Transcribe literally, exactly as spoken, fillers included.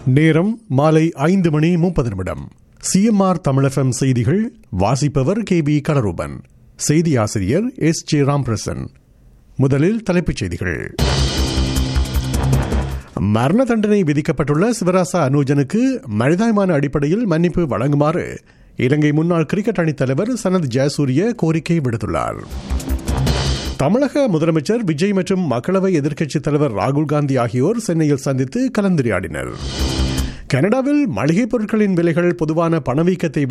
நேரம் மாலை ஐந்து மணி முப்பது நிமிடம். சிஎம்ஆர் தமிழ் எஃப்எம் செய்திகள். வாசிப்பவர் கே பி கலரூபன். செய்தி ஆசிரியர் எஸ் ஜே ராம்பிரசன். முதலில் தலைப்புச் செய்திகள். மரண தண்டனை விதிக்கப்பட்டுள்ள சிவராசா அனுஜனுக்கு மனிதாயமான அடிப்படையில் மன்னிப்பு வழங்குமாறு இலங்கை முன்னாள் கிரிக்கெட் அணித் தலைவர் சனத் ஜெயசூரிய கோரிக்கை விடுத்துள்ளார். தமிழக முதலமைச்சர் விஜய் மற்றும் மக்களவை எதிர்க்கட்சித் தலைவர் ராகுல் காந்தி ஆகியோர் சென்னையில் சந்தித்து கலந்துரையாடினர். கனடாவில் மளிகைப் பொருட்களின் விலைகள் பொதுவான பணவீக்கத்தை